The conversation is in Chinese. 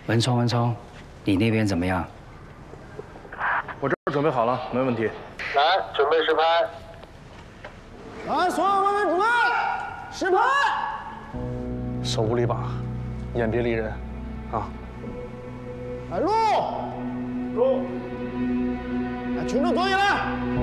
文聪，你那边怎么样？ 我这儿准备好了，没问题。 来，准备实拍。 来，所有人准备实拍。 手无离把，眼别离人，啊！ 来录。来，群众坐下来。